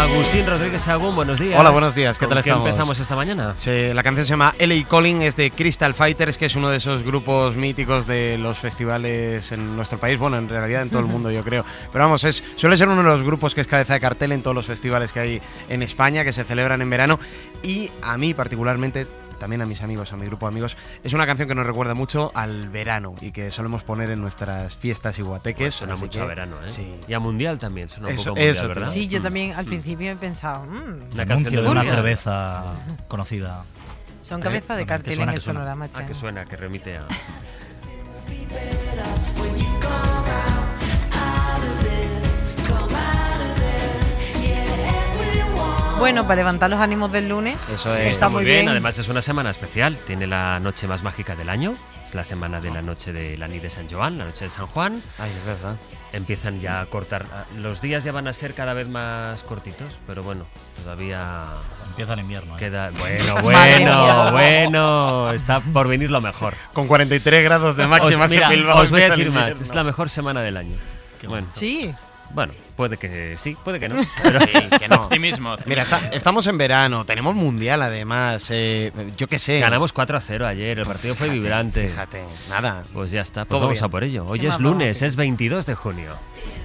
Agustín Rodríguez Sagún, buenos días. Hola, buenos días, ¿qué tal estamos? ¿Qué empezamos esta mañana? La canción se llama LA Calling, es de Crystal Fighters, que es uno de esos grupos míticos de los festivales en nuestro país, bueno, en realidad en todo el mundo yo creo. Pero vamos, suele ser uno de los grupos que es cabeza de cartel en todos los festivales que hay en España, que se celebran en verano, y a mí particularmente, también a mis amigos, a mi grupo de amigos, es una canción que nos recuerda mucho al verano y que solemos poner en nuestras fiestas y guateques. Pues suena mucho a verano, ¿eh? Sí. Y a mundial también, suena un poco mundial, ¿verdad? Sí, yo también al principio he pensado, La canción de una mundial. cerveza conocida. son cabeza de cartel en el sonorama. Ah, que suena, que remite a... Bueno, para levantar los ánimos del lunes. Eso es. Está muy bien. Además es una semana especial. Tiene la noche más mágica del año. Es la semana de la noche de la nit de San Joan, la noche de San Juan. Ay, es verdad. Empiezan ya a cortar. Los días ya van a ser cada vez más cortitos, pero bueno, todavía Empieza el invierno. queda... Madre mía. Bueno, está por venir lo mejor. Con 43 grados de máxima Mira, se Bilbao os voy a empieza el decir más, invierno. es la mejor semana del año. Bueno, Sí. bueno, puede que sí, puede que no. Pero Sí, que no. Optimismo. Mira, estamos en verano, tenemos mundial además, yo qué sé. ganamos 4-0 ayer, el partido fue vibrante. Fíjate, nada. Pues ya está, pues Todo vamos bien. a por ello. Hoy Qué es mamón. lunes, es 22 de junio.